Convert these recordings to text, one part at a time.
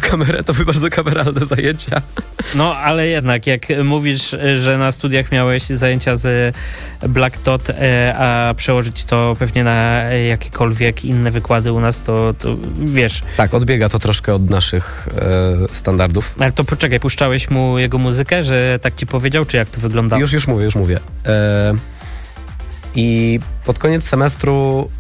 to były bardzo kameralne zajęcia. No, ale jednak, jak mówisz, że na studiach miałeś zajęcia z Black Dot, a przełożyć to pewnie na jakiekolwiek inne wykłady u nas, to wiesz. Tak, odbiega to troszkę od naszych standardów. Ale to poczekaj, puszczałeś mu jego muzykę, że tak ci powiedział, czy jak to wyglądało? Już mówię. I pod koniec semestru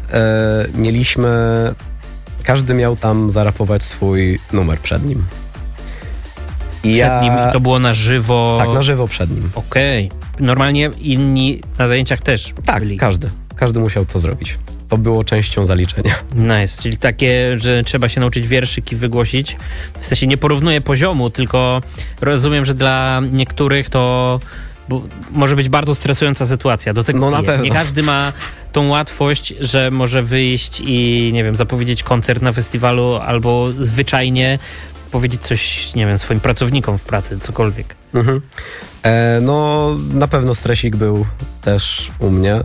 każdy miał tam zarapować swój numer przed nim. Przed nim to było na żywo? Tak, na żywo przed nim. Okej. Normalnie inni na zajęciach też byli? Tak, każdy musiał to zrobić. To było częścią zaliczenia. Nice, czyli takie, że trzeba się nauczyć wierszyk i wygłosić. W sensie nie porównuję poziomu, tylko rozumiem, że dla niektórych to może być bardzo stresująca sytuacja. Do tego no na pewno. Nie każdy ma tą łatwość, że może wyjść i, nie wiem, zapowiedzieć koncert na festiwalu albo zwyczajnie powiedzieć coś, nie wiem, swoim pracownikom w pracy, cokolwiek. Mhm. No na pewno stresik był też u mnie.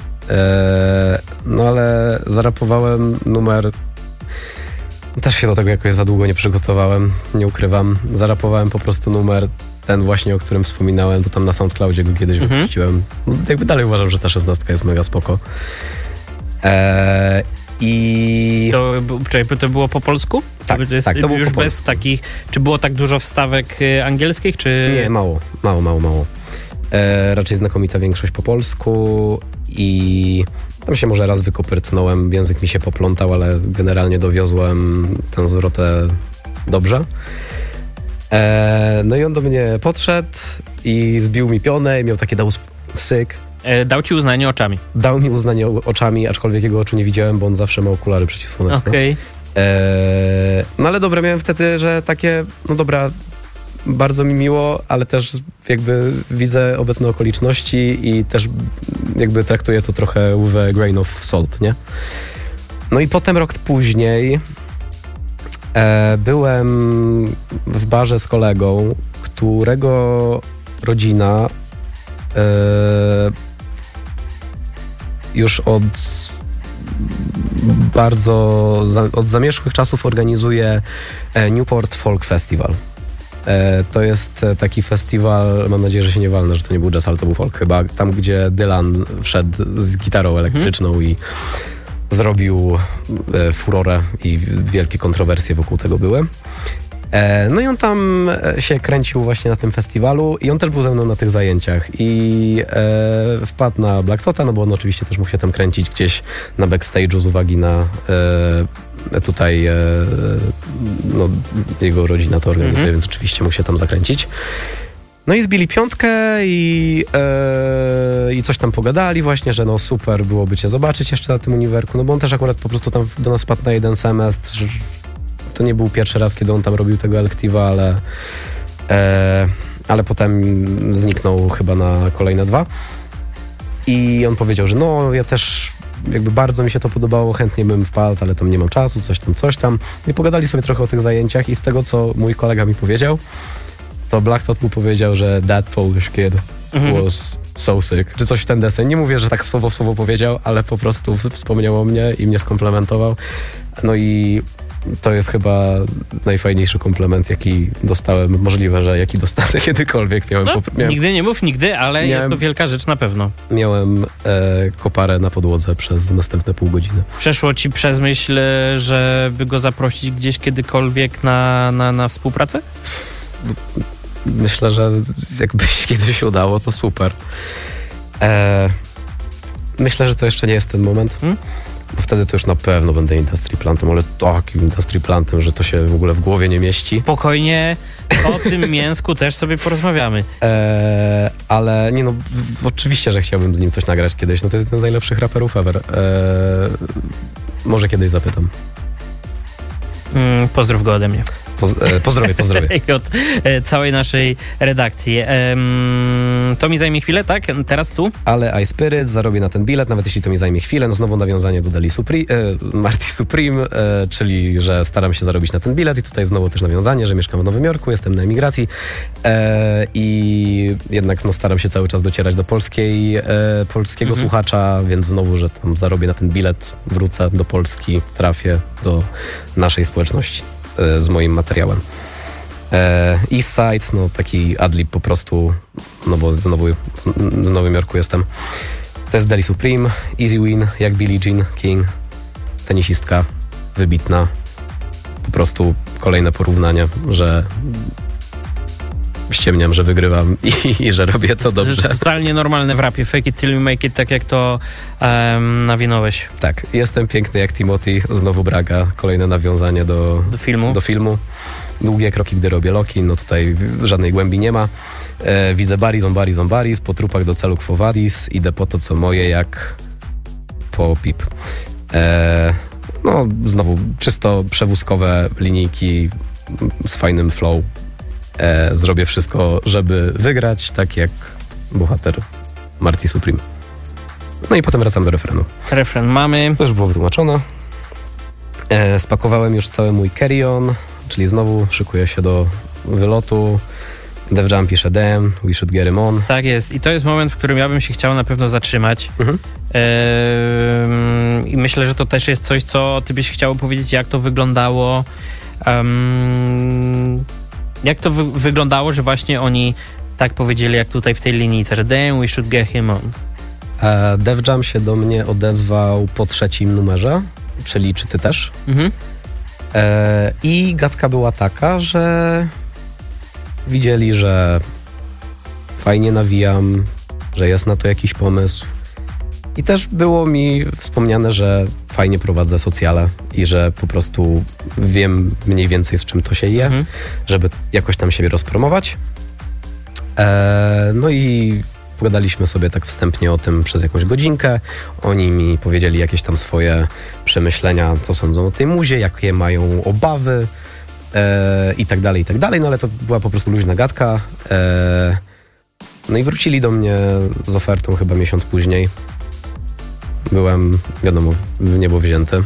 No ale zarapowałem numer. Też się do tego jakoś za długo nie przygotowałem, nie ukrywam. Zarapowałem po prostu numer, ten właśnie, o którym wspominałem, to tam na SoundCloudzie go kiedyś wypuściłem. No, jakby dalej uważam, że ta 16 jest mega spoko. I... To było po polsku? Tak, tak, to było już po bez takich... Czy było tak dużo wstawek angielskich, czy... Nie, mało. Raczej znakomita większość po polsku i tam się może raz wykopyrtnąłem, język mi się poplątał, ale generalnie dowiozłem tę zwrotę dobrze. No i on do mnie podszedł i zbił mi pionę i miał takie syk. Dał ci uznanie oczami? Dał mi uznanie oczami, aczkolwiek jego oczu nie widziałem, bo on zawsze ma okulary przeciwsłoneczne. Okej. No ale dobra, miałem wtedy, że takie, no dobra, bardzo mi miło, ale też jakby widzę obecne okoliczności i też jakby traktuję to trochę with a grain of salt, nie? No i potem rok później byłem w barze z kolegą, którego rodzina już od zamierzchłych czasów organizuje Newport Folk Festival. To jest taki festiwal, mam nadzieję, że się nie walnę, że to nie był jazz, ale to był folk chyba, tam gdzie Dylan wszedł z gitarą elektryczną i zrobił furorę i wielkie kontrowersje wokół tego były. No i on tam się kręcił właśnie na tym festiwalu i on też był ze mną na tych zajęciach i wpadł na Black Dota, no bo on oczywiście też mógł się tam kręcić gdzieś na backstage'u z uwagi na tutaj no, jego rodzina to organizuje, więc oczywiście mógł się tam zakręcić. No i zbili piątkę i coś tam pogadali właśnie, że no super byłoby cię zobaczyć jeszcze na tym uniwerku, no bo on też akurat po prostu tam do nas wpadł na jeden semestr. To nie był pierwszy raz, kiedy on tam robił tego elektywa, ale potem zniknął chyba na kolejne 2. I on powiedział, że no ja też jakby bardzo mi się to podobało, chętnie bym wpadł, ale tam nie mam czasu, coś tam. I pogadali sobie trochę o tych zajęciach i z tego, co mój kolega mi powiedział, to Black Dot mu powiedział, że that Polish kid was so sick, czy coś w ten deseń. Nie mówię, że tak słowo w słowo powiedział, ale po prostu wspomniał o mnie i mnie skomplementował. No i to jest chyba najfajniejszy komplement, jaki dostałem. Możliwe, że jaki dostanę kiedykolwiek. Nigdy nie mów nigdy, ale jest to wielka rzecz na pewno. Miałem koparę na podłodze przez następne pół godziny. Przeszło ci przez myśl, żeby go zaprosić gdzieś kiedykolwiek na współpracę? Myślę, że jakby się kiedyś udało, to super. Myślę, że to jeszcze nie jest ten moment. Bo wtedy to już na pewno będę industry plantem, ale takim industry plantem, że to się w ogóle w głowie nie mieści. Spokojnie, o tym mięsku też sobie porozmawiamy. Ale nie no, oczywiście, że chciałbym z nim coś nagrać kiedyś. No to jest jeden z najlepszych raperów ever. Może kiedyś zapytam. Pozdrów go ode mnie. Pozdrowię. I od całej naszej redakcji. To mi zajmie chwilę, tak? Teraz tu? Ale iSpirit zarobię na ten bilet, nawet jeśli to mi zajmie chwilę. No znowu nawiązanie do Marty Supreme, czyli że staram się zarobić na ten bilet i tutaj znowu też nawiązanie, że mieszkam w Nowym Jorku, jestem na emigracji i jednak no, staram się cały czas docierać do polskiego słuchacza, więc znowu, że tam zarobię na ten bilet, wrócę do Polski, trafię do naszej społeczności. z moim materiałem. Eastside, no taki adlib po prostu, no bo znowu w Nowym Jorku jestem. To jest Deli Supreme, Easy Win, jak Billie Jean King, tenisistka, wybitna. Po prostu kolejne porównanie, że ściemniam, że wygrywam i że robię to dobrze. Totalnie normalne w rapie, fake it till you make it, tak jak to nawinąłeś. Tak, jestem piękny jak Timothy, znowu Braga, kolejne nawiązanie do filmu. Długie kroki, gdy robię loki, no tutaj żadnej głębi nie ma. Widzę Baris, po trupach do celu Quo Vadis, idę po to, co moje, jak po pip. No, znowu czysto przewózkowe linijki z fajnym flow. Zrobię wszystko, żeby wygrać, tak jak bohater Marty Supreme. No i potem wracam do refrenu. Refren mamy. To już było wytłumaczone. Spakowałem już cały mój carry-on, czyli znowu szykuję się do wylotu. Def Jam pisze damn, we should get him on. Tak jest. I to jest moment, w którym ja bym się chciał na pewno zatrzymać. I myślę, że to też jest coś, co ty byś chciał powiedzieć, jak to wyglądało. Jak to wyglądało, że właśnie oni tak powiedzieli, jak tutaj w tej linijce, że damn, we should get him on. Def Jam się do mnie odezwał po 3. numerze, czyli czy ty też? I gadka była taka, że widzieli, że fajnie nawijam, że jest na to jakiś pomysł. I też było mi wspomniane, że fajnie prowadzę socjale i że po prostu wiem mniej więcej, z czym to się je, żeby jakoś tam siebie rozpromować. No i pogadaliśmy sobie tak wstępnie o tym przez jakąś godzinkę. Oni mi powiedzieli jakieś tam swoje przemyślenia, co sądzą o tej muzie, jakie mają obawy i tak dalej, no ale to była po prostu luźna gadka. No i wrócili do mnie z ofertą chyba miesiąc później. Byłem, wiadomo, w niebo wzięty.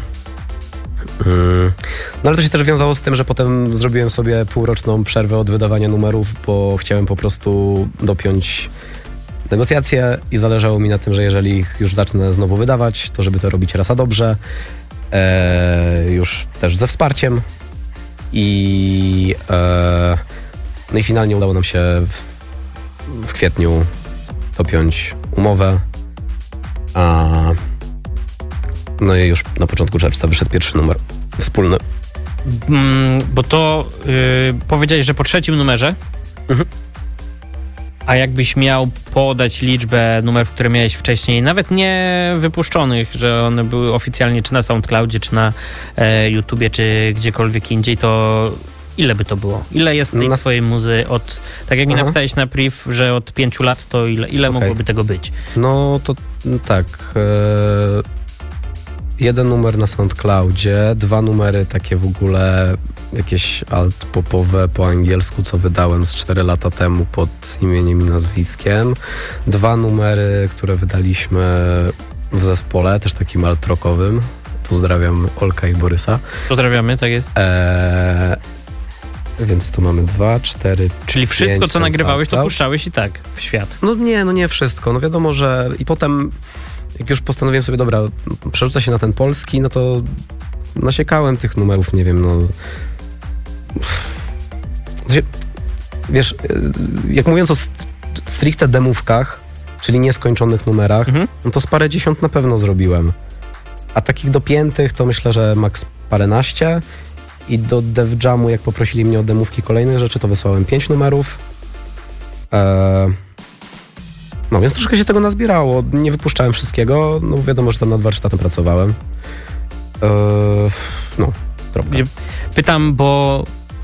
No ale to się też wiązało z tym, że potem zrobiłem sobie półroczną przerwę od wydawania numerów, bo chciałem po prostu dopiąć negocjacje i zależało mi na tym, że jeżeli ich już zacznę znowu wydawać, to żeby to robić raz a dobrze, już też ze wsparciem no i finalnie udało nam się w kwietniu dopiąć umowę, no i już na początku czerwca wyszedł pierwszy numer wspólny. Bo to powiedziałeś, że po 3. numerze, a jakbyś miał podać liczbę numerów, które miałeś wcześniej, nawet nie wypuszczonych, że one były oficjalnie czy na SoundCloudzie, czy na YouTubie, czy gdziekolwiek indziej, to ile by to było? Ile jest tej twojej muzy od, tak jak mi napisałeś na priv, że od 5 lat, to ile mogłoby tego być? No to tak, 1 numer na SoundCloudzie, 2 numery takie w ogóle jakieś alt-popowe po angielsku, co wydałem z 4 lata temu pod imieniem i nazwiskiem. 2 numery, które wydaliśmy w zespole, też takim alt-rockowym. Pozdrawiam Olka i Borysa. Pozdrawiamy, tak jest. Więc to mamy 2, 4, czyli wszystko, co nagrywałeś, to puszczałeś i tak w świat. No nie wszystko. No wiadomo, że i potem jak już postanowiłem sobie, dobra, przerzucę się na ten polski, no to nasiekałem tych numerów, nie wiem, no... Wiesz, jak mówiąc o stricte demówkach, czyli nieskończonych numerach, no to z parę dziesiąt na pewno zrobiłem. A takich dopiętych to myślę, że maks paręnaście. I do Def Jamu, jak poprosili mnie o demówki kolejnych rzeczy, to wysłałem 5 numerów. No więc troszkę się tego nazbierało. Nie wypuszczałem wszystkiego. No wiadomo, że tam nad warsztatem pracowałem. No, kropka. Pytam, bo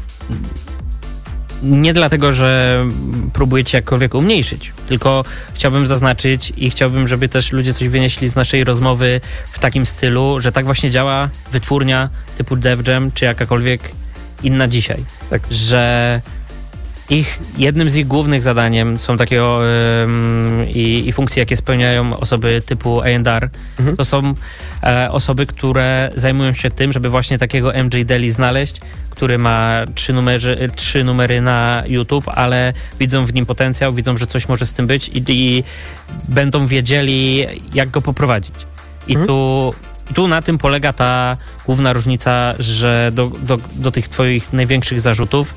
nie dlatego, że próbujecie jakkolwiek umniejszyć, tylko chciałbym zaznaczyć i chciałbym, żeby też ludzie coś wynieśli z naszej rozmowy w takim stylu, że tak właśnie działa wytwórnia typu Def Jam, czy jakakolwiek inna dzisiaj. Tak. Że jednym z ich głównych zadaniem są takie i funkcje, jakie spełniają osoby typu A&R. To są osoby, które zajmują się tym, żeby właśnie takiego MJ Deli znaleźć, który ma 3 numery na YouTube, ale widzą w nim potencjał, widzą, że coś może z tym być i będą wiedzieli, jak go poprowadzić. I tu I tu na tym polega ta główna różnica, że do tych twoich największych zarzutów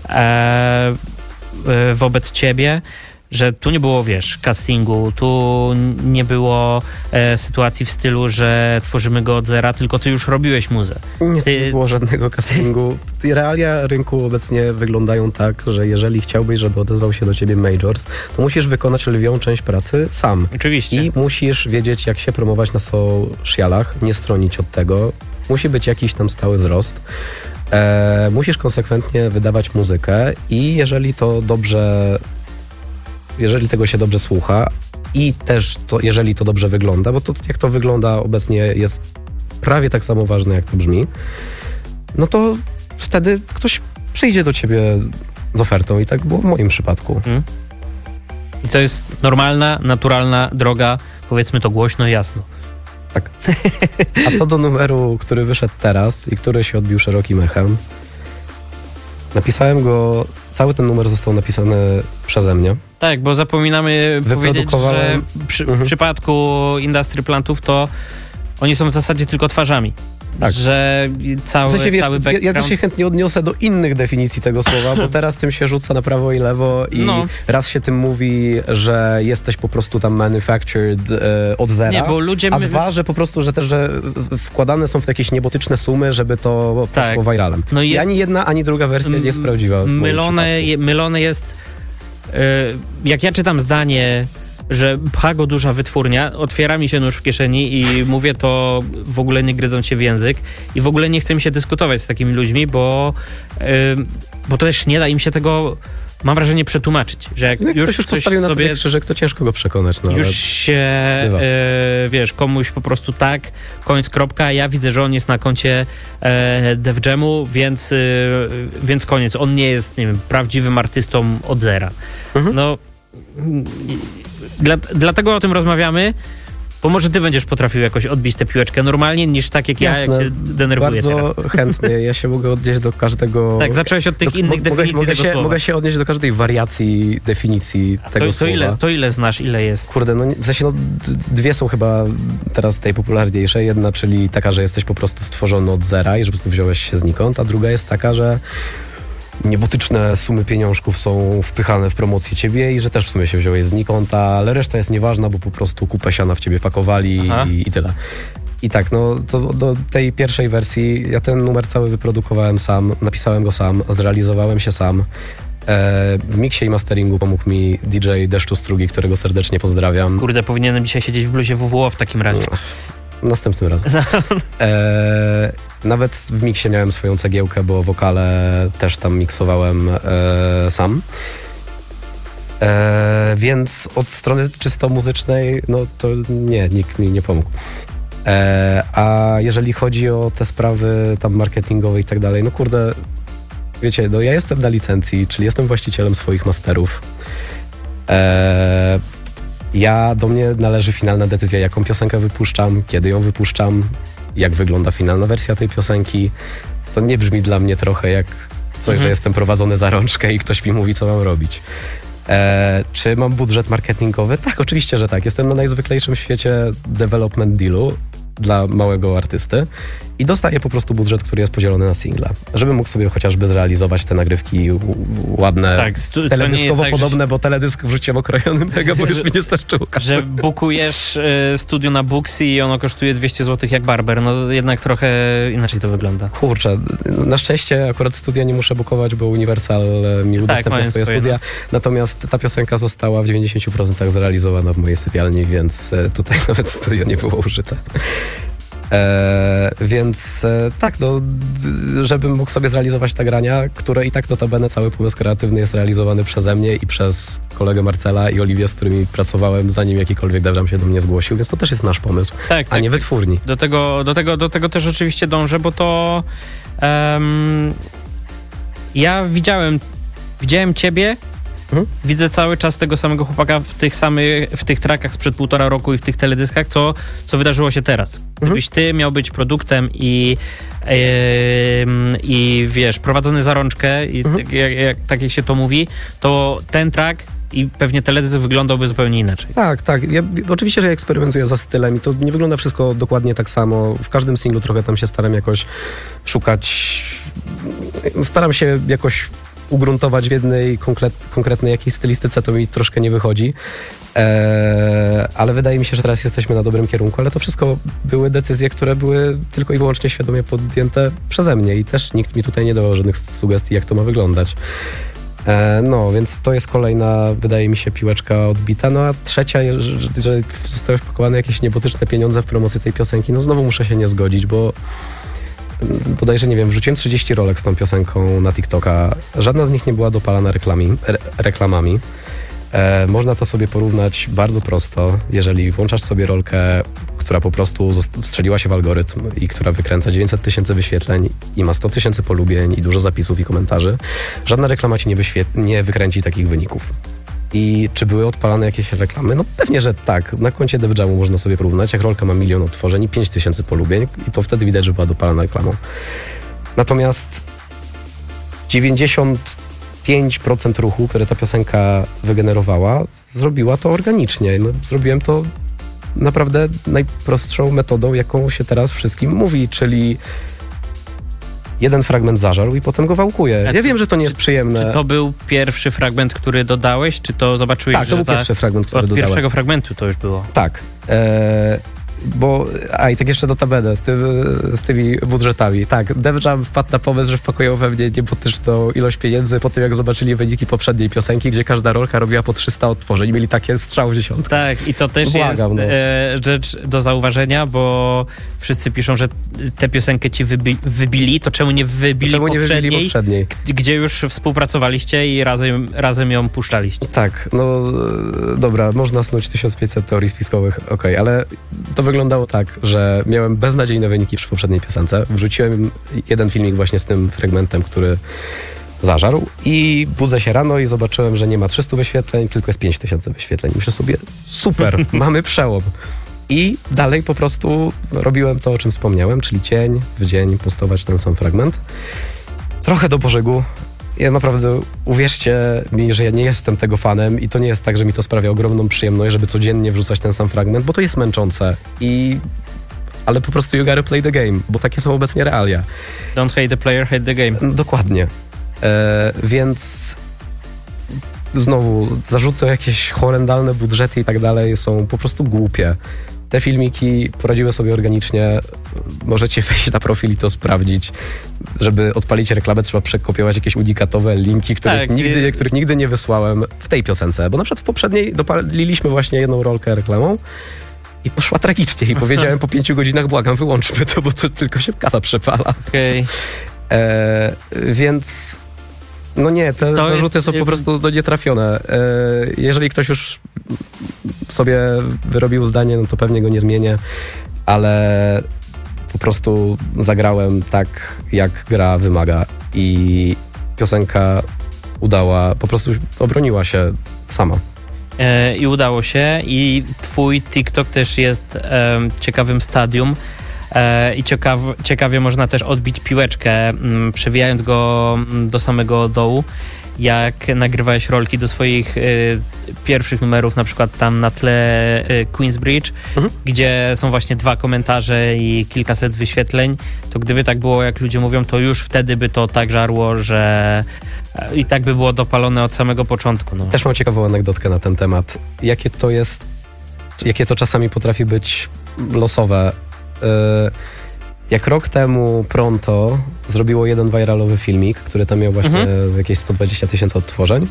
wobec ciebie, że tu nie było, castingu, tu nie było sytuacji w stylu, że tworzymy go od zera, tylko ty już robiłeś muzę. Nie było żadnego castingu. Realia rynku obecnie wyglądają tak, że jeżeli chciałbyś, żeby odezwał się do ciebie Majors, to musisz wykonać lwią część pracy sam. Oczywiście. I musisz wiedzieć, jak się promować na socialach, nie stronić od tego. Musi być jakiś tam stały wzrost. Musisz konsekwentnie wydawać muzykę i jeżeli tego się dobrze słucha i też jeżeli to dobrze wygląda, bo to jak to wygląda obecnie jest prawie tak samo ważne, jak to brzmi, no to wtedy ktoś przyjdzie do ciebie z ofertą i tak było w moim przypadku. I to jest normalna, naturalna droga, powiedzmy to głośno i jasno. Tak. A co do numeru, który wyszedł teraz i który się odbił szerokim echem, napisałem go, cały ten numer został napisany przeze mnie. Tak, bo zapominamy powiedzieć, że w przypadku Industry Plantów to oni są w zasadzie tylko twarzami. Tak. Że cały background... Ja też się chętnie odniosę do innych definicji tego słowa, bo teraz tym się rzuca na prawo i lewo i raz się tym mówi, że jesteś po prostu tam manufactured od zera, nie, bo ludzie a dwa, że po prostu, że wkładane są w jakieś niebotyczne sumy, żeby to poszło viralem. No i ani jedna, ani druga wersja nie jest prawdziwa. Mylone jest, jak ja czytam zdanie, że pcha go duża wytwórnia, otwiera mi się nóż w kieszeni i mówię to w ogóle nie gryząc się w język i w ogóle nie chce mi się dyskutować z takimi ludźmi, bo też nie da im się tego, mam wrażenie, przetłumaczyć. Że jak już postawił na sobie krzyżek, to ciężko go przekonać. No, już się, komuś po prostu tak, koniec, kropka, ja widzę, że on jest na koncie Def Jamu, więc koniec. On nie jest, nie wiem, prawdziwym artystą od zera. No, dlatego o tym rozmawiamy, bo może ty będziesz potrafił jakoś odbić tę piłeczkę normalnie, niż tak jak jasne, ja, jak się denerwuję bardzo teraz. Chętnie. Ja się mogę odnieść do każdego... Tak, zacząłeś od tych innych definicji tego słowa. Mogę się odnieść do każdej wariacji definicji tego słowa. To ile znasz, ile jest? Kurde, no w sensie dwie są chyba teraz najpopularniejsze. Jedna, czyli taka, że jesteś po prostu stworzony od zera i że po prostu wziąłeś się znikąd, a druga jest taka, że niebotyczne sumy pieniążków są wpychane w promocję ciebie i że też w sumie się wziąłeś znikąd, ale reszta jest nieważna, bo po prostu kupę siana w ciebie pakowali i tyle. I tak, no to do tej pierwszej wersji ja ten numer cały wyprodukowałem sam, napisałem go sam, zrealizowałem się sam. W miksie i masteringu pomógł mi DJ Deszczu Strugi, którego serdecznie pozdrawiam. Kurde, powinienem dzisiaj siedzieć w bluzie WWO w takim razie. Następnym razem. Nawet w miksie miałem swoją cegiełkę, bo wokale też tam miksowałem sam. Więc od strony czysto muzycznej, no to nie, nikt mi nie pomógł. A jeżeli chodzi o te sprawy tam marketingowe i tak dalej, no kurde, wiecie, no ja jestem na licencji, czyli jestem właścicielem swoich masterów. Do mnie należy finalna decyzja, jaką piosenkę wypuszczam, kiedy ją wypuszczam, jak wygląda finalna wersja tej piosenki. To nie brzmi dla mnie trochę jak coś, że jestem prowadzony za rączkę i ktoś mi mówi, co mam robić. Czy mam budżet marketingowy? Tak, oczywiście, że tak. Jestem na najzwyklejszym w świecie development dealu dla małego artysty i dostaję po prostu budżet, który jest podzielony na single, żeby mógł sobie chociażby zrealizować te nagrywki ładne, tak, teledyskowo tak, podobne, bo teledysk wrzuciłem okrojony mega, bo już mi nie starczyło. Że bukujesz studio na Booksy i ono kosztuje 200 zł jak barber, no jednak trochę inaczej to wygląda. Kurczę, na szczęście akurat studia nie muszę bukować, bo Universal mi udostępnia swoje studia, natomiast ta piosenka została w 90% zrealizowana w mojej sypialni, więc tutaj nawet studio nie było użyte. Więc tak, no, żebym mógł sobie zrealizować te grania, które i tak notabene cały pomysł kreatywny jest realizowany przeze mnie i przez kolegę Marcela i Oliwię, z którymi pracowałem, zanim jakikolwiek Def Jam się do mnie zgłosił, więc to też jest nasz pomysł, a nie wytwórni. Do tego też oczywiście dążę, bo to ja widziałem ciebie, widzę cały czas tego samego chłopaka w tych trackach sprzed 1,5 roku i w tych teledyskach, co wydarzyło się teraz. Gdybyś ty miał być produktem i wiesz, prowadzony za rączkę i tak jak się to mówi, to ten track i pewnie teledysk wyglądałby zupełnie inaczej. Tak. Oczywiście, że ja eksperymentuję za stylem i to nie wygląda wszystko dokładnie tak samo. W każdym singlu trochę tam się staram jakoś szukać, staram się jakoś ugruntować w jednej konkretnej jakiejś stylistyce, to mi troszkę nie wychodzi. Ale wydaje mi się, że teraz jesteśmy na dobrym kierunku, ale to wszystko były decyzje, które były tylko i wyłącznie świadomie podjęte przeze mnie i też nikt mi tutaj nie dawał żadnych sugestii, jak to ma wyglądać. No, więc to jest kolejna, wydaje mi się, piłeczka odbita. No a trzecia, że zostały wpakowane jakieś niebotyczne pieniądze w promocję tej piosenki, no znowu muszę się nie zgodzić, bo bodajże, nie wiem, wrzuciłem 30 rolek z tą piosenką na TikToka. Żadna z nich nie była dopalana reklamami. Można to sobie porównać bardzo prosto, jeżeli włączasz sobie rolkę, która po prostu strzeliła się w algorytm i która wykręca 900 000 wyświetleń i ma 100 000 polubień i dużo zapisów i komentarzy. Żadna reklama ci nie wykręci takich wyników. I czy były odpalane jakieś reklamy? No pewnie, że tak. Na koncie Def Jamu można sobie porównać, jak rolka ma 1 000 000 odtworzeń i 5 000 polubień i to wtedy widać, że była dopalana reklamą. Natomiast 95% ruchu, które ta piosenka wygenerowała, zrobiła to organicznie. No, zrobiłem to naprawdę najprostszą metodą, jaką się teraz wszystkim mówi, czyli jeden fragment zażarł i potem go wałkuje. Ja wiem, że to nie jest przyjemne. Czy to był pierwszy fragment, który dodałeś, czy to zobaczyłeś, tak, to był pierwszy fragment, który dodałem. Od pierwszego fragmentu to już było. Tak. I tak jeszcze notabene z tymi budżetami. Tak, Def Jam wpadł na pomysł, że wpakują we mnie niebotyczną ilość pieniędzy po tym, jak zobaczyli wyniki poprzedniej piosenki, gdzie każda rolka robiła po 300 odtworzeń. Mieli takie strzał w dziesiątkę. Tak, i to też jest rzecz do zauważenia, bo wszyscy piszą, że tę piosenkę ci wybili, to czemu nie wybili poprzedniej, gdzie już współpracowaliście i razem ją puszczaliście. Tak, no dobra, można snuć 1500 teorii spiskowych, okej, ale to wyglądało tak, że miałem beznadziejne wyniki przy poprzedniej piosence. Wrzuciłem jeden filmik właśnie z tym fragmentem, który zażarł i budzę się rano i zobaczyłem, że nie ma 300 wyświetleń, tylko jest 5000 wyświetleń. Myślę sobie, super, mamy przełom. I dalej po prostu robiłem to, o czym wspomniałem, czyli dzień w dzień postować ten sam fragment. Trochę do pożegu. Ja naprawdę, uwierzcie mi, że ja nie jestem tego fanem i to nie jest tak, że mi to sprawia ogromną przyjemność, żeby codziennie wrzucać ten sam fragment, bo to jest męczące. Ale po prostu you gotta play the game, bo takie są obecnie realia. Don't hate the player, hate the game. Dokładnie. Więc znowu zarzuty o jakieś horrendalne budżety i tak dalej są po prostu głupie. Te filmiki poradziły sobie organicznie. Możecie wejść na profil i to sprawdzić. Żeby odpalić reklamę, trzeba przekopiować jakieś unikatowe linki, których nigdy nie wysłałem w tej piosence. Bo na przykład w poprzedniej dopaliliśmy właśnie jedną rolkę reklamą i poszła tragicznie. I powiedziałem po 5 godzinach, błagam, wyłączmy to, bo to tylko się kasa przepala. Okej. Więc no nie, te zarzuty są po prostu nietrafione. Jeżeli ktoś już sobie wyrobił zdanie, no to pewnie go nie zmienię, ale po prostu zagrałem tak, jak gra wymaga i piosenka po prostu obroniła się sama. I udało się i twój TikTok też jest ciekawym stadium i ciekawie można też odbić piłeczkę, przewijając go do samego dołu. Jak nagrywałeś rolki do swoich pierwszych numerów, na przykład tam na tle Queensbridge, gdzie są właśnie 2 komentarze i kilkaset wyświetleń, to gdyby tak było, jak ludzie mówią, to już wtedy by to tak żarło, że i tak by było dopalone od samego początku. No. Też mam ciekawą anegdotkę na ten temat. Jakie to czasami potrafi być losowe. Jak rok temu Pronto zrobiło jeden viralowy filmik, który tam miał właśnie jakieś 120 000 odtworzeń,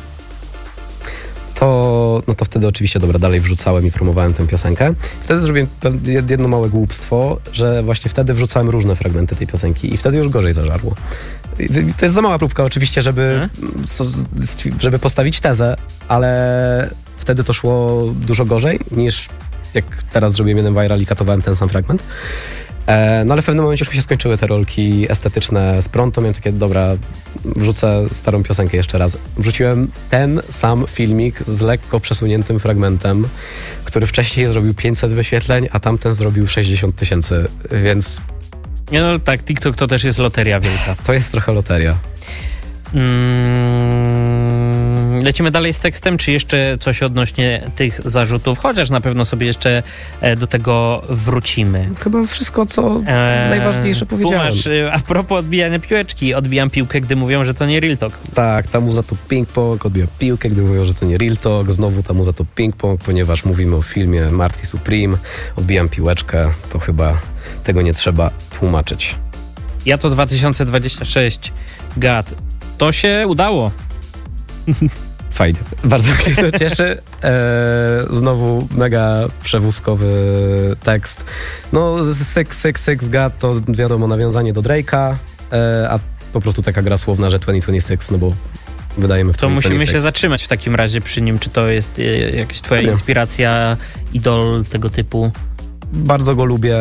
to wtedy oczywiście, dalej wrzucałem i promowałem tę piosenkę. Wtedy zrobiłem jedno małe głupstwo, że właśnie wtedy wrzucałem różne fragmenty tej piosenki i wtedy już gorzej zażarło. To jest za mała próbka oczywiście, żeby postawić tezę, ale wtedy to szło dużo gorzej niż jak teraz zrobiłem jeden viral i katowałem ten sam fragment. No ale w pewnym momencie już mi się skończyły te rolki estetyczne z Pronto. Miałem takie, wrzucę starą piosenkę jeszcze raz. Wrzuciłem ten sam filmik z lekko przesuniętym fragmentem, który wcześniej zrobił 500 wyświetleń, a tamten zrobił 60 000, więc... No tak, TikTok to też jest loteria wielka. To jest trochę loteria. Lecimy dalej z tekstem, czy jeszcze coś odnośnie tych zarzutów? Chociaż na pewno sobie jeszcze do tego wrócimy. Chyba wszystko, co najważniejsze powiedziałem. Tu masz, a propos odbijania piłeczki, odbijam piłkę, gdy mówią, że to nie real talk. Tak, ta muza to ping-pong, odbijam piłkę, gdy mówią, że to nie real talk. Znowu ta muza to ping-pong, ponieważ mówimy o filmie Marty Supreme. Odbijam piłeczkę, to chyba tego nie trzeba tłumaczyć. Ja to 2026. Gad. To się udało. Fajnie. Bardzo mnie to cieszy. Znowu mega przewózkowy tekst. No, 666 God to wiadomo nawiązanie do Drake'a, a po prostu taka gra słowna, że 2026, no bo wydajemy w 2026. To musimy się zatrzymać w takim razie przy nim. Czy to jest jakaś twoja inspiracja, idol tego typu? Bardzo go lubię.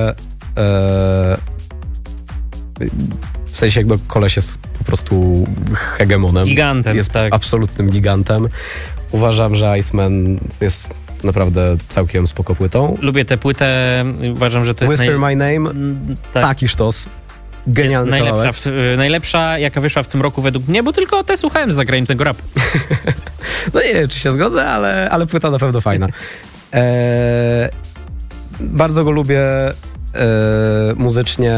W sensie jakby koleś jest po prostu hegemonem. Gigantem, jest tak. Absolutnym gigantem. Uważam, że Iceman jest naprawdę całkiem spoko płytą. Lubię tę płytę, uważam, że to jest... Whisper My Name, tak. taki sztos. Genialny kawałek. Najlepsza, jaka wyszła w tym roku według mnie, bo tylko tę słuchałem z zagranicznego rapu. No nie wiem, czy się zgodzę, ale płyta na pewno fajna. Bardzo go lubię muzycznie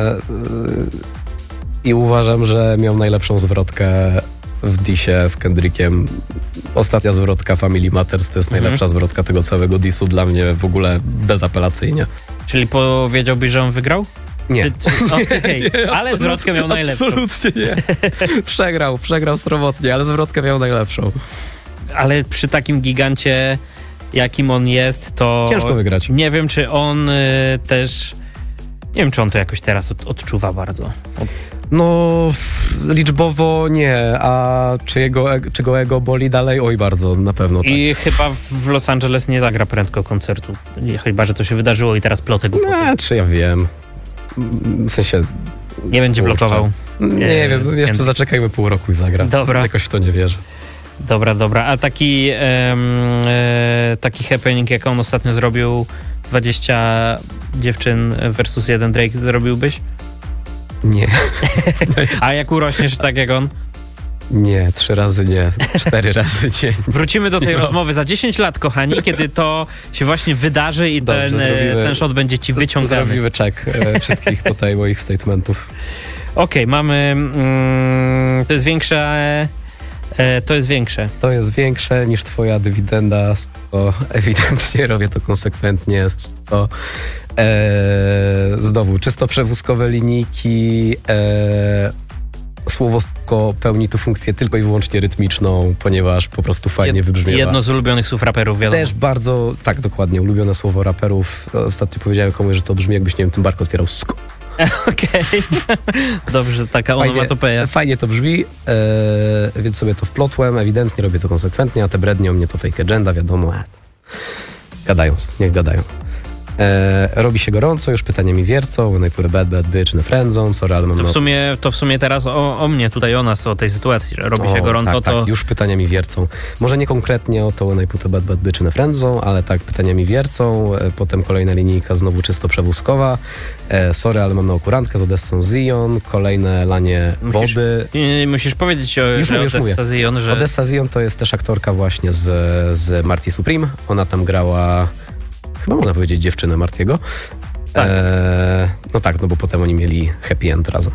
i uważam, że miał najlepszą zwrotkę w disie z Kendrickiem. Ostatnia zwrotka Family Matters to jest najlepsza zwrotka tego całego disu dla mnie w ogóle bezapelacyjnie. Czyli powiedziałbyś, że on wygrał? Nie. Nie, ale zwrotkę miał najlepszą. Absolutnie nie. Przegrał sromotnie, ale zwrotkę miał najlepszą. Ale przy takim gigancie, jakim on jest, to... Ciężko wygrać. Nie wiem, czy on też... Nie wiem, czy on to jakoś teraz odczuwa bardzo. No, liczbowo nie, a czy go ego boli dalej? Oj, bardzo, na pewno tak. I chyba w Los Angeles nie zagra prędko koncertu. Chyba, że to się wydarzyło i teraz plotek głupoty. Czy ja wiem. W sensie... Nie będzie blokował. Nie wiem, jeszcze zaczekajmy pół roku i zagra. Dobra. Jakoś w to nie wierzę. Dobra. A taki happening, jak on ostatnio zrobił, 20 dziewczyn versus 1 Drake, zrobiłbyś? Nie. A jak urośniesz tak jak on? Nie, 3 razy nie, 4 razy dzień. Wrócimy do tej rozmowy za 10 lat, kochani, kiedy to się właśnie wydarzy i ten shot będzie ci wyciągany. Zrobimy check wszystkich tutaj moich statementów. Okej, mamy... to jest większe... To jest większe niż twoja dywidenda. Ewidentnie robię to konsekwentnie. Znowu, czysto przewózkowe linijki. Słowo pełni tu funkcję tylko i wyłącznie rytmiczną, ponieważ po prostu fajnie wybrzmiewa. Jedno z ulubionych słów raperów, wiadomo. Też bardzo, tak dokładnie, ulubione słowo raperów. Ostatnio powiedziałem komuś, że to brzmi jakbyś, nie wiem, tym bark otwierał sko. Okej. Dobrze, taka onomatopeja. Fajnie to brzmi, więc sobie to wplotłem. Ewidentnie robię to konsekwentnie, a te brednie o mnie to fake agenda, wiadomo. Gadają, niech gadają. Robi się gorąco, już pytania mi wiercą, when I put a bad bitch in a friendzone, sorry, ale mam... To w sumie teraz o mnie, tutaj o nas, o tej sytuacji, że robi się gorąco, tak, to... Tak, już pytania mi wiercą. Może nie konkretnie o to when I put a bad bitch in a friendzone, ale tak, pytania mi wiercą, potem kolejna linijka znowu czysto przewózkowa, sorry, ale mam na oku randkę z Odessą Zion, kolejne lanie wody. Musisz powiedzieć Odessa Zion, że... Odessa Zion to jest też aktorka właśnie z Marty Supreme, ona tam grała... Chyba można powiedzieć dziewczynę Martiego. Tak. No tak, no bo potem oni mieli happy end razem.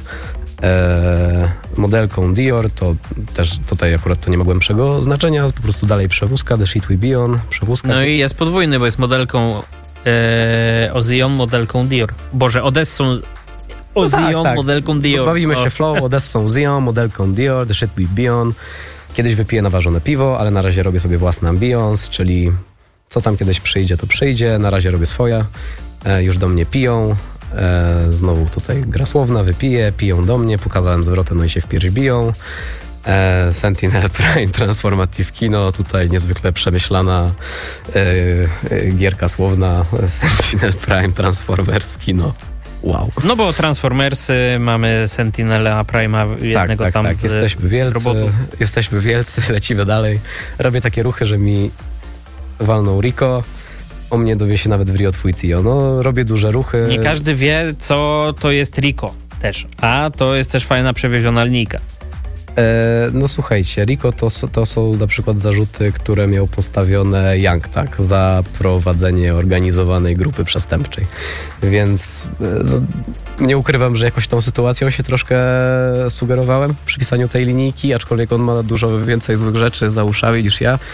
Modelką Dior, to też tutaj akurat to nie ma głębszego znaczenia, po prostu dalej przewózka, The Shit We Be On, przewózka. No i jest podwójny, bo jest modelką Ozion, modelką Dior. Boże, Odessą Ozion, tak. modelką Dior. Bawimy się flow, Odessą Zion, modelką Dior, The Shit We Be On. Kiedyś wypiję naważone piwo, ale na razie robię sobie własny ambience, czyli co tam kiedyś przyjdzie, to przyjdzie. Na razie robię swoje. Już do mnie piją. Znowu tutaj gra słowna, wypiję, piją do mnie. Pokazałem zwrotę, no i się w pierś biją. Sentinel Prime, Transformative Kino. Tutaj niezwykle przemyślana gierka słowna. Sentinel Prime, Transformers Kino. Wow. No bo Transformersy, mamy Sentinela Prime'a, jednego tak, tam tak. z Jesteśmy wielcy, lecimy dalej. Robię takie ruchy, że mi walnął Rico, o mnie dowie się nawet w Rio twój Tio. No, robię duże ruchy. Nie każdy wie, co to jest Rico też, a to jest też fajna przewieziona linijka. No słuchajcie, RICO to są na przykład zarzuty, które miał postawione Young, tak, za prowadzenie organizowanej grupy przestępczej. Więc nie ukrywam, że jakoś tą sytuacją się troszkę sugerowałem przy pisaniu tej linijki, aczkolwiek on ma dużo więcej złych rzeczy za uszami niż ja.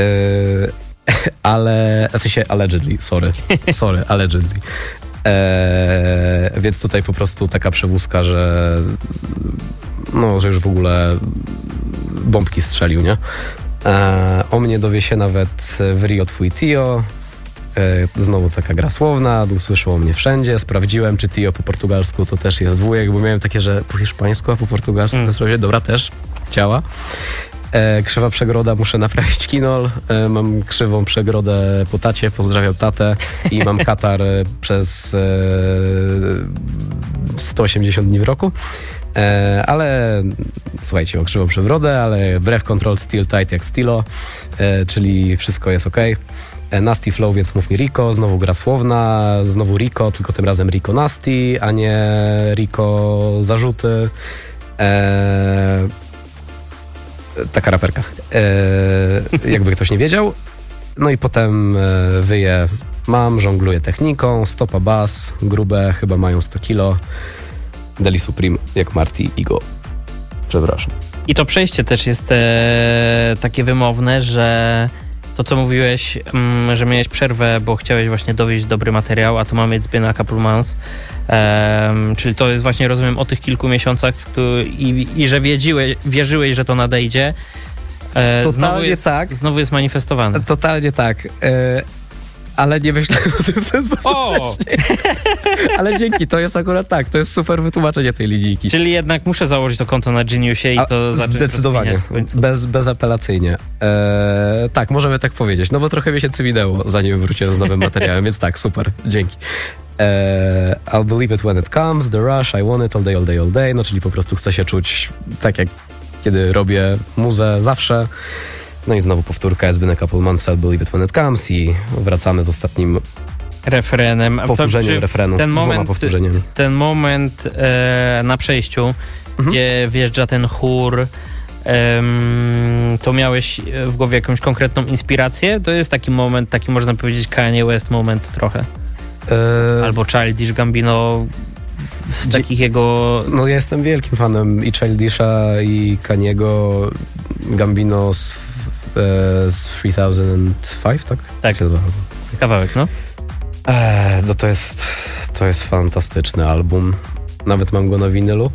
Ale, w sensie allegedly, allegedly. Więc tutaj po prostu taka przewózka, że że już w ogóle bombki strzelił, nie? O mnie dowie się nawet w Rio twój Tio. Znowu taka gra słowna, usłyszał o mnie wszędzie. Sprawdziłem, czy Tio po portugalsku to też jest dwójek, bo miałem takie, że po hiszpańsku, a po portugalsku to jest dobra, też działa. Krzywa przegroda, muszę naprawić kinol. Mam krzywą przegrodę po tacie, pozdrawiam tatę i mam katar przez 180 dni w roku. Ale słuchajcie, o krzywą przewrodę, ale breath control still tight jak Stilo, czyli wszystko jest ok. Nasty flow, więc mów mi Rico, znowu gra słowna, znowu Rico, tylko tym razem Rico Nasty, a nie Rico zarzuty. Taka raperka, jakby ktoś nie wiedział. No i potem wyje, żongluję techniką, stopa bas, grube, chyba mają 100 kilo. Deli Supreme jak Marty Igo. Przepraszam. I to przejście też jest takie wymowne, że to, co mówiłeś, że miałeś przerwę, bo chciałeś właśnie dowieść dobry materiał, a to mamy It's been a couple months. Czyli to jest właśnie, rozumiem, o tych kilku miesiącach i że wierzyłeś, że to nadejdzie. Totalnie tak. Znowu jest manifestowane. Totalnie tak. Ale nie myślałem o tym w ten sposób wcześniej. Ale dzięki, to jest akurat tak. To jest super wytłumaczenie tej linijki. Czyli jednak muszę założyć to konto na Geniusie i to zacząć zdecydowanie, bezapelacyjnie. Tak, możemy tak powiedzieć. No bo trochę miesięcy minęło, zanim wróciłem z nowym materiałem, więc tak, super, dzięki. I'll believe it when it comes, the rush, I want it all day, all day, all day. No czyli po prostu chcę się czuć tak, jak kiedy robię muzę zawsze. No i znowu powtórka, has been a couple months, I'll believe it when it comes i wracamy z ostatnim refrenem. Powtórzeniem refrenu, ten moment na przejściu, gdzie wjeżdża ten chór, to miałeś w głowie jakąś konkretną inspirację? To jest taki moment, taki można powiedzieć Kanye West moment trochę. Albo Childish Gambino, takich jego... No ja jestem wielkim fanem i Childisha, i Kaniego, Gambino z 3005, tak? Tak, kawałek, no. No to jest fantastyczny album. Nawet mam go na winylu.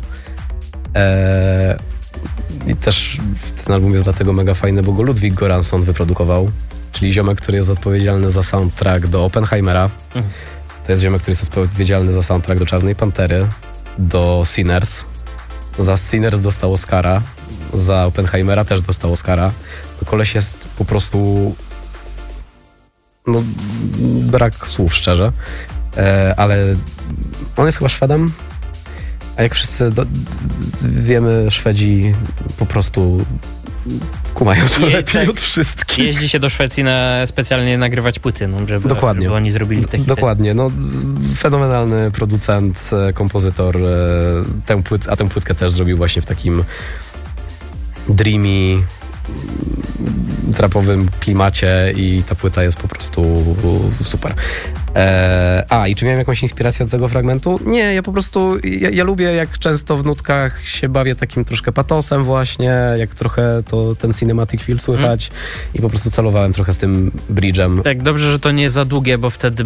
I też ten album jest dlatego mega fajny, bo go Ludwig Göransson wyprodukował, czyli ziomek, który jest odpowiedzialny za soundtrack do Oppenheimera. To jest ziomek, który jest odpowiedzialny za soundtrack do Czarnej Pantery, do Sinners. Za Sinners dostał Oscara, za Oppenheimera też dostał Oscara. To koleś jest po prostu... No, brak słów, szczerze. Ale on jest chyba Szwedem, a jak wszyscy wiemy, Szwedzi po prostu kumają to lepiej od wszystkich. Jeździ się do Szwecji specjalnie nagrywać płyty, no, żeby oni zrobili te hity. Dokładnie, no fenomenalny producent, kompozytor, tę płytkę też zrobił właśnie w takim dreamy, trapowym klimacie i ta płyta jest po prostu super. I czy miałem jakąś inspirację do tego fragmentu? Nie, ja po prostu, ja lubię, jak często w nutkach się bawię takim troszkę patosem właśnie, jak trochę to ten cinematic feel słychać i po prostu celowałem trochę z tym bridge'em. Tak, dobrze, że to nie jest za długie, bo wtedy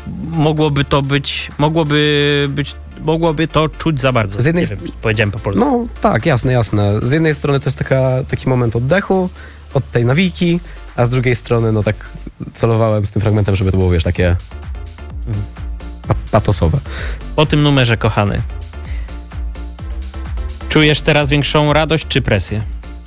mogłoby to czuć za bardzo. Powiedziałem po polsku. No tak, jasne. Z jednej strony to jest taki moment oddechu od tej nawijki, a z drugiej strony no tak celowałem z tym fragmentem, żeby to było, wiesz, takie patosowe. Po tym numerze, kochany, czujesz teraz większą radość czy presję?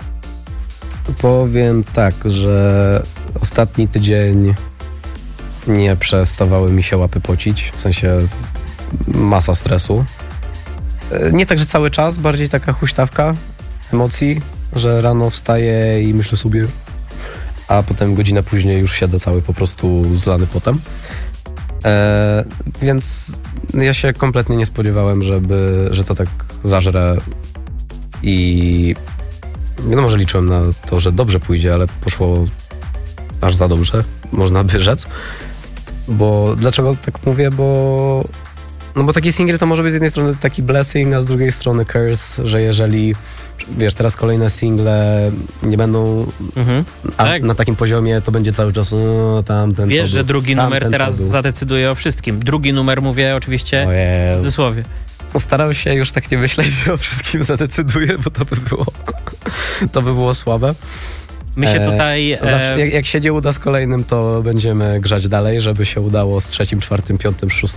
Powiem tak, że ostatni tydzień nie przestawały mi się łapy pocić, w sensie masa stresu. Nie tak, że cały czas, bardziej taka huśtawka emocji, że rano wstaję i myślę sobie, a potem godzinę później już siedzę cały po prostu zlany potem. Więc ja się kompletnie nie spodziewałem, że to tak zażre i wiadomo, że liczyłem na to, że dobrze pójdzie, ale poszło aż za dobrze, można by rzec. Bo dlaczego tak mówię? Bo taki singiel to może być z jednej strony taki blessing, a z drugiej strony curse, że jeżeli, wiesz, teraz kolejne single nie będą tak. na takim poziomie, to będzie cały czas tamten. Wiesz, że drugi numer teraz był. Zadecyduje o wszystkim. Drugi numer, mówię oczywiście w cudzysłowie. Starałem się już tak nie myśleć, że o wszystkim zadecyduje, bo to by było słabe. My się tutaj... Jak się nie uda z kolejnym, to będziemy grzać dalej, żeby się udało z 3., 4., 5., 6.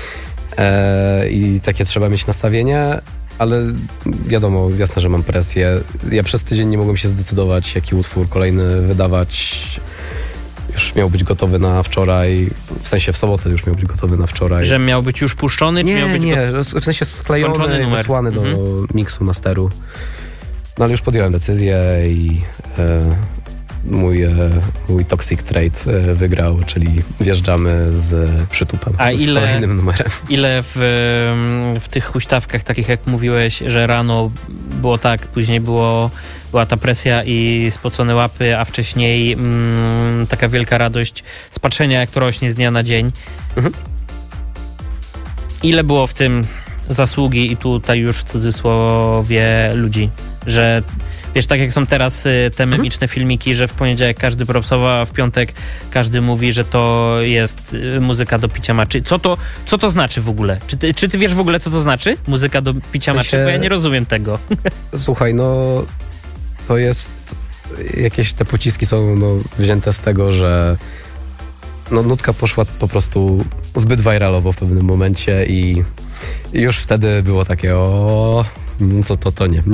I takie trzeba mieć nastawienie, ale wiadomo, jasne, że mam presję. Ja przez tydzień nie mogłem się zdecydować, jaki utwór kolejny wydawać. Już miał być gotowy na wczoraj, w sensie w sobotę już miał być gotowy na wczoraj. Że miał być już puszczony? Czy miał być w sensie sklejony i wysłany do miksu, masteru. No ale już podjąłem decyzję i mój Toxic Trade wygrał, czyli wjeżdżamy z przytupem, z kolejnym numerem. Ile w tych huśtawkach, takich jak mówiłeś, że rano było tak, później była ta presja i spocone łapy, a wcześniej taka wielka radość z patrzenia, jak to rośnie z dnia na dzień. Ile było w tym zasługi i tutaj już w cudzysłowie ludzi, że wiesz, tak jak są teraz te memiczne filmiki, że w poniedziałek każdy propsował, a w piątek każdy mówi, że to jest muzyka do picia maczy. Co to znaczy w ogóle? Czy ty wiesz w ogóle, co to znaczy? Muzyka do picia maczy? Bo ja nie rozumiem tego. Słuchaj, to jest... Jakieś te pociski są wzięte z tego, że nutka poszła po prostu zbyt viralowo w pewnym momencie i już wtedy było takie to nie.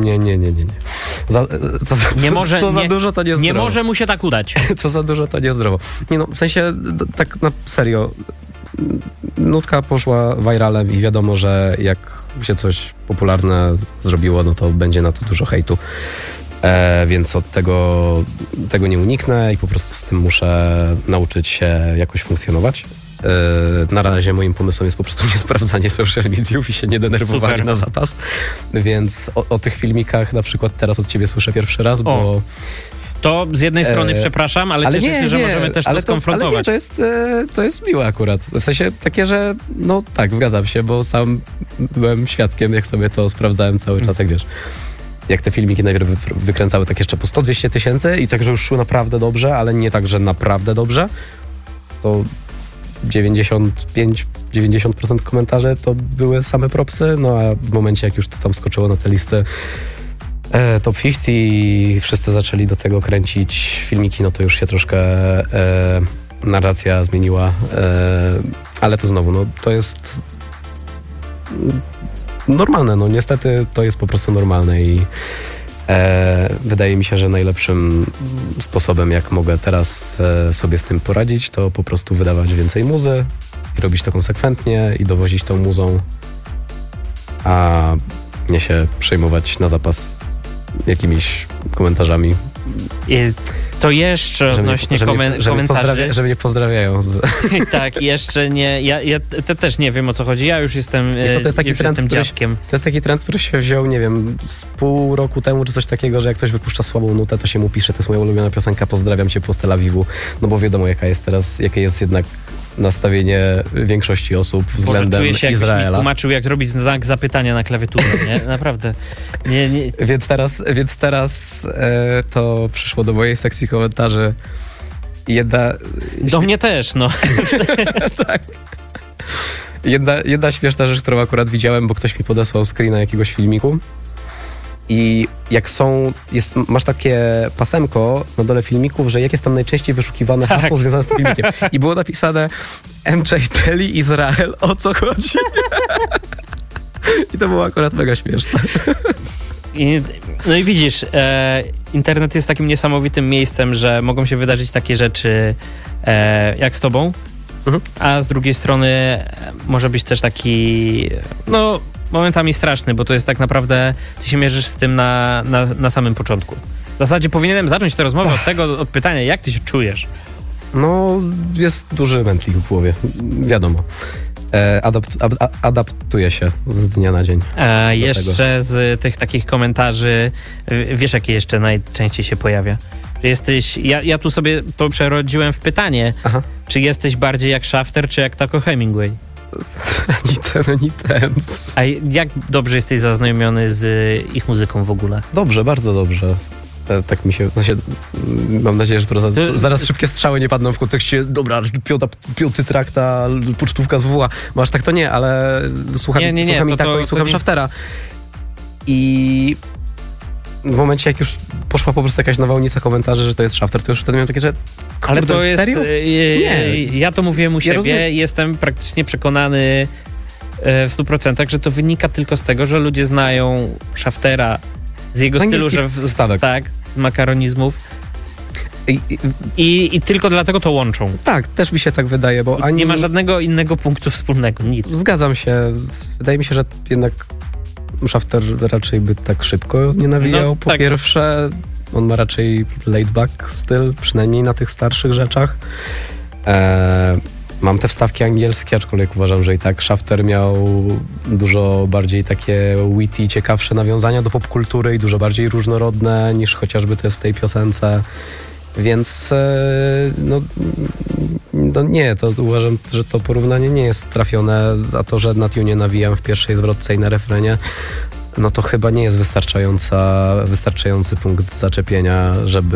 Za dużo to nie zdrowo. Nie może mu się tak udać. Co za dużo to nie zdrowo. W sensie tak na serio. Nutka poszła viralem i wiadomo, że jak się coś popularne zrobiło, to będzie na to dużo hejtu. Więc od tego nie uniknę i po prostu z tym muszę nauczyć się jakoś funkcjonować. Na razie moim pomysłem jest po prostu nie sprawdzanie social mediów i się nie denerwowanie na zapas. Więc o tych filmikach na przykład teraz od ciebie słyszę pierwszy raz, bo... To z jednej strony przepraszam, ale cieszę się, że możemy też to skonfrontować. Ale to jest miłe akurat. W sensie takie, że tak, zgadzam się, bo sam byłem świadkiem, jak sobie to sprawdzałem cały czas, jak wiesz. Jak te filmiki najpierw wykręcały tak jeszcze po 100-200 tysięcy i także już szły naprawdę dobrze, ale nie tak, że naprawdę dobrze, to 95-90% komentarzy to były same propsy, a w momencie jak już to tam skoczyło na te listy top 50 i wszyscy zaczęli do tego kręcić filmiki, to już się troszkę narracja zmieniła, ale to znowu, to jest normalne, niestety to jest po prostu normalne i wydaje mi się, że najlepszym sposobem, jak mogę teraz sobie z tym poradzić, to po prostu wydawać więcej muzy i robić to konsekwentnie i dowozić tą muzą, a nie się przejmować na zapas jakimiś komentarzami. To jeszcze odnośnie komentarzy. Że mnie pozdrawiają. Tak, jeszcze nie. Ja też nie wiem, o co chodzi. Ja już jestem dziadkiem. To jest taki trend, który się wziął, nie wiem, z pół roku temu, czy coś takiego, że jak ktoś wypuszcza słabą nutę, to się mu pisze, to jest moja ulubiona piosenka, pozdrawiam cię po Tel Awiwu. Bo wiadomo, jakie jest jednak nastawienie większości osób względem Izraela. Czuję się, jakbyś mi tłumaczył, jak zrobić znak zapytania na klawiaturze, nie? Naprawdę. Nie. Więc teraz to przyszło do mojej sekcji komentarzy. Do mnie też, Tak. Jedna śmieszna rzecz, którą akurat widziałem, bo ktoś mi podesłał screena jakiegoś filmiku. I jak masz takie pasemko na dole filmików, że jak jest tam najczęściej wyszukiwane hasło związane z tym filmikiem. I było napisane MJ Telly Izrael, o co chodzi? I to było akurat mega śmieszne. I widzisz, internet jest takim niesamowitym miejscem, że mogą się wydarzyć takie rzeczy jak z tobą, a z drugiej strony może być też taki, momentami straszny, bo to jest tak naprawdę, ty się mierzysz z tym na samym początku. W zasadzie powinienem zacząć tę rozmowę od pytania, jak ty się czujesz? Jest duży mętlik w głowie, wiadomo. Adaptuje się z dnia na dzień. A jeszcze z tych takich komentarzy, wiesz, jakie jeszcze najczęściej się pojawia? Jesteś, ja tu sobie to przerodziłem w pytanie, czy jesteś bardziej jak Shafter, czy jak Taco Hemingway? Ani ten. A jak dobrze jesteś zaznajomiony z ich muzyką w ogóle? Dobrze, bardzo dobrze. Tak mi się... Mam nadzieję, że zaraz szybkie strzały nie padną w kontekście dobra, piąty trakta, pocztówka z WWA. Bo aż tak to nie, ale słucham i Taco i słucham Shaftera. I w momencie, jak już poszła po prostu jakaś nawałnica komentarzy, że to jest Shafter, to już wtedy miałem takie, że kurde, ale to jest... Serio? Nie. Ja to mówiłem u siebie, jestem praktycznie przekonany w 100%, że to wynika tylko z tego, że ludzie znają Shaftera z jego stylu, że tak, z makaronizmów. I tylko dlatego to łączą. Tak, też mi się tak wydaje, bo nie ma żadnego innego punktu wspólnego, nic. Zgadzam się. Wydaje mi się, że jednak Shafter raczej by tak szybko nie nawijał. Po pierwsze, on ma raczej laid-back styl, przynajmniej na tych starszych rzeczach. Mam te wstawki angielskie, aczkolwiek uważam, że i tak Shafter miał dużo bardziej takie witty, ciekawsze nawiązania do popkultury i dużo bardziej różnorodne niż chociażby to jest w tej piosence. Więc nie, to uważam, że to porównanie nie jest trafione, a to, że na tunie nawijam w pierwszej zwrotce i na refrenie, no to chyba nie jest wystarczający punkt zaczepienia,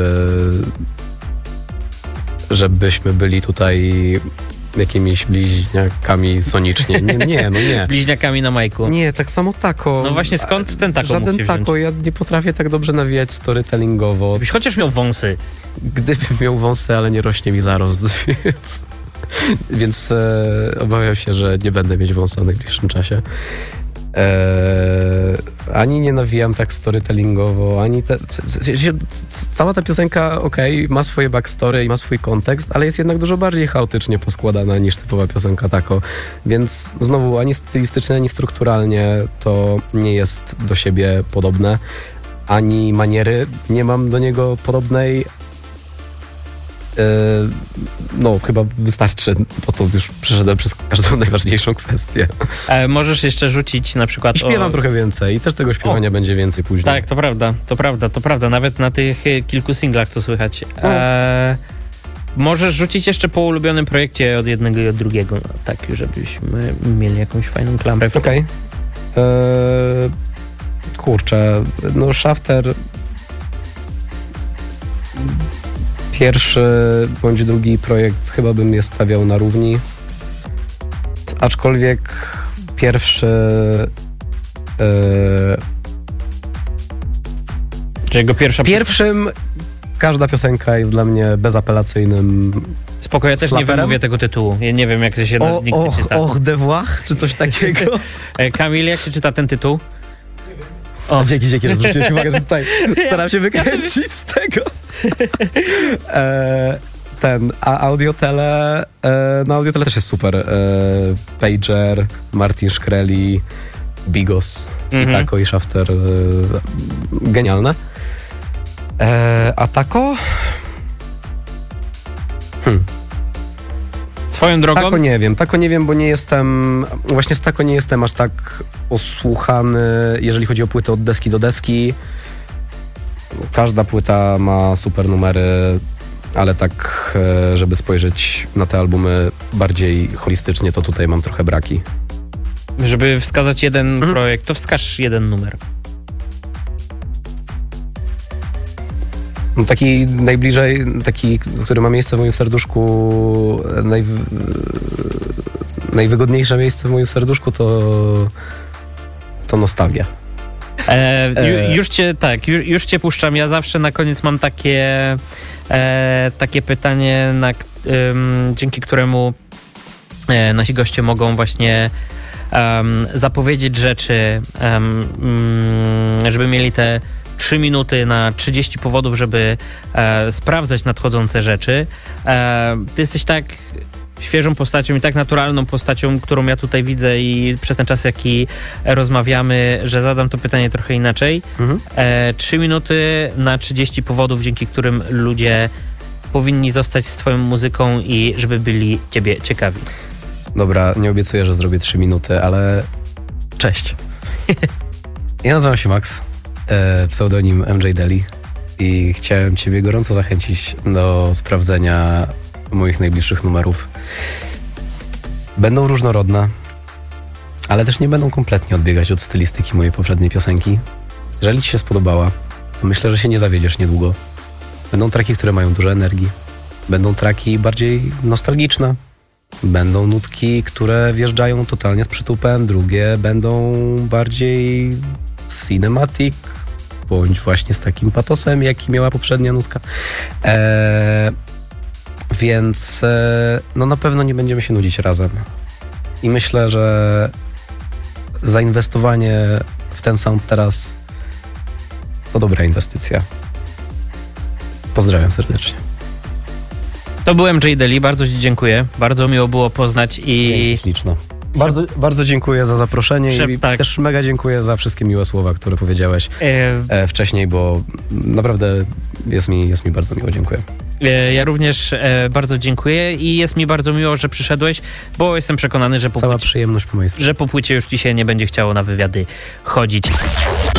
żebyśmy byli tutaj jakimiś bliźniakami sonicznie. Nie. Bliźniakami na majku. Nie, tak samo Taco. No właśnie, skąd ten Taco Żaden Taco, ja nie potrafię tak dobrze nawijać storytellingowo. Gdybyś chociaż miał wąsy. Gdybym miał wąsy, ale nie rośnie mi zarost, więc obawiam się, że nie będę mieć wąsa w najbliższym czasie. Ani nie nawijam tak storytellingowo, ani cała ta piosenka, ma swoje backstory i ma swój kontekst, ale jest jednak dużo bardziej chaotycznie poskładana niż typowa piosenka Taco, więc znowu ani stylistycznie, ani strukturalnie to nie jest do siebie podobne, ani maniery nie mam do niego podobnej. Chyba wystarczy, bo to już przeszedłem przez każdą najważniejszą kwestię. Możesz jeszcze rzucić na przykład... Śpiewam trochę więcej i też tego śpiewania będzie więcej później. Tak, to prawda. Nawet na tych kilku singlach to słychać. Możesz rzucić jeszcze po ulubionym projekcie od jednego i od drugiego, tak, żebyśmy mieli jakąś fajną klamrę. Okej. Kurczę, Shafter... Pierwszy bądź drugi projekt chyba bym je stawiał na równi. Aczkolwiek pierwszy... Czy jego Pierwszym każda piosenka jest dla mnie bezapelacyjnym. Spoko, ja też nie wymówię tego tytułu. Ja nie wiem, jak to się nigdy czyta. Devoir, czy coś takiego? Kamil, jak się czyta ten tytuł? Dzięki, że zwróciłeś uwagę, że tutaj staram się wykręcić z tego. A Audiotele, Audiotele też jest super. Pager, Martin Shkreli, Bigos, i Taco i Shafter. Genialne. A Taco? Swoją drogą? Taco nie wiem, bo nie jestem... Właśnie z Taco nie jestem aż tak osłuchany, jeżeli chodzi o płyty od deski do deski. Każda płyta ma super numery, ale tak, żeby spojrzeć na te albumy bardziej holistycznie, to tutaj mam trochę braki. Żeby wskazać jeden projekt, to wskaż jeden numer. Taki najbliżej, który ma miejsce w moim serduszku, najwygodniejsze miejsce w moim serduszku to nostalgia. Już cię puszczam. Ja zawsze na koniec mam takie pytanie, dzięki któremu nasi goście mogą właśnie zapowiedzieć rzeczy, żeby mieli te 3 minuty na 30 powodów, żeby sprawdzać nadchodzące rzeczy. Ty jesteś tak świeżą postacią i tak naturalną postacią, którą ja tutaj widzę i przez ten czas, jaki rozmawiamy, że zadam to pytanie trochę inaczej. 3 minuty na 30 powodów, dzięki którym ludzie powinni zostać z twoją muzyką i żeby byli ciebie ciekawi. Dobra, nie obiecuję, że zrobię 3 minuty, ale cześć. Ja nazywam się Max, pseudonim MJ Deli i chciałem ciebie gorąco zachęcić do sprawdzenia moich najbliższych numerów. Będą różnorodne, ale też nie będą kompletnie odbiegać od stylistyki mojej poprzedniej piosenki. Jeżeli ci się spodobała, to myślę, że się nie zawiedziesz niedługo. Będą traki, które mają dużo energii. Będą traki bardziej nostalgiczne. Będą nutki, które wjeżdżają totalnie z przytupem. Drugie będą bardziej cinematic, bądź właśnie z takim patosem, jaki miała poprzednia nutka. Więc no na pewno nie będziemy się nudzić razem. I myślę, że zainwestowanie w ten sound teraz to dobra inwestycja. Pozdrawiam serdecznie. To był MJ Deli, bardzo ci dziękuję. Bardzo miło było poznać i... Śliczno. Bardzo dziękuję za zaproszenie i tak. też mega dziękuję za wszystkie miłe słowa, które powiedziałeś wcześniej, bo naprawdę jest mi bardzo miło. Dziękuję. Ja również bardzo dziękuję i jest mi bardzo miło, że przyszedłeś, bo jestem przekonany, że Cała przyjemność po mojej stronie. że po płycie już ci się nie będzie chciało na wywiady chodzić.